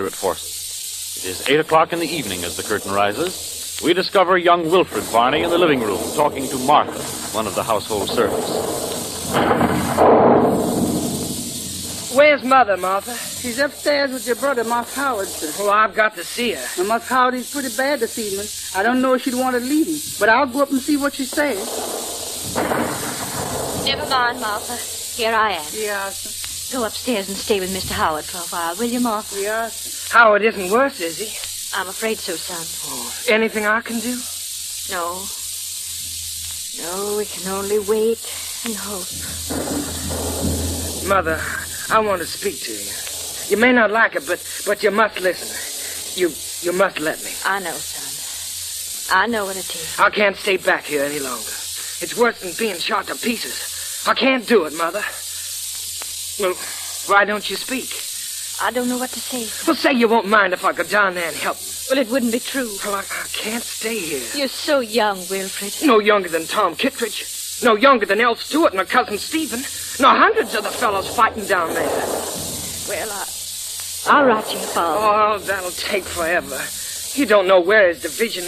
secret forces. It is 8 o'clock in the evening as the curtain rises. We discover young Wilfred Varney in the living room talking to Martha, one of the household servants. Where's Mother, Martha? She's upstairs with your brother, Mark Howard, sir. Oh, I've got to see her. And Mark Howard is pretty bad this evening. I don't know if she'd want to leave him, but I'll go up and see what she says. Never mind, Martha. Here I am. Yeah, sir. Go upstairs and stay with Mr. Howard for a while, will you, Martha? Yeah, sir. Howard isn't worse, is he? I'm afraid so, son. Oh, anything I can do? No. No, we can only wait and hope. Mother, I want to speak to you. You may not like it, but you must listen. You must let me. I know, son. I know what it is. I can't stay back here any longer. It's worse than being shot to pieces. I can't do it, Mother. Well, why don't you speak? I don't know what to say, son. Well, say you won't mind if I go down there and help them. Well, it wouldn't be true. Well, I can't stay here. You're so young, Wilfred. No younger than Tom Kittredge. No younger than El Stewart and her cousin Stephen. No hundreds of the fellows fighting down there. Well, I'll write you, Father. Oh, that'll take forever. You don't know where his division